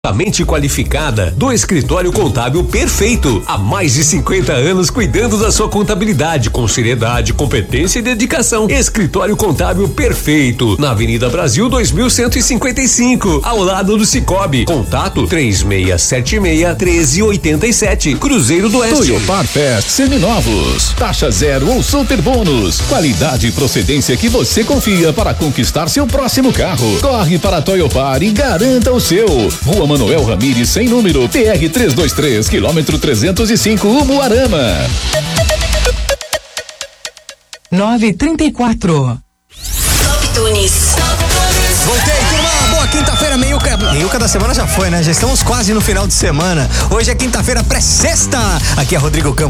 Mente qualificada do Escritório Contábil Perfeito. Há mais de 50 anos cuidando da sua contabilidade com seriedade, competência e dedicação. Escritório Contábil Perfeito, na Avenida Brasil 2155, ao lado do Cicobi. Contato 3676-1387, Cruzeiro do Oeste. Toyopar Fest seminovos, taxa zero ou super bônus, qualidade e procedência que você confia para conquistar seu próximo carro. Corre para a Toyopar e garanta o seu. Rua Manuel Ramires, sem número, PR 323, quilômetro 305, Umuarama. 9h34. Top Tunis. Voltei, turma. Boa quinta-feira, meiuca da semana já foi, né? Já estamos quase no final de semana. Hoje é quinta-feira pré-sexta. Aqui é Rodrigo Campos.